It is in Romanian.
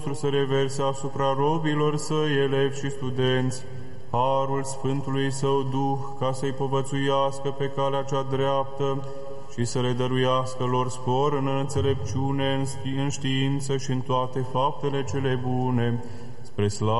să reverse asupra robilor săi, elevi și studenți, harul Sfântului Său Duh, ca să-i povățuiască pe calea cea dreaptă și să le dăruiască lor spor în înțelepciune, în știință și în toate faptele cele bune, spre slavă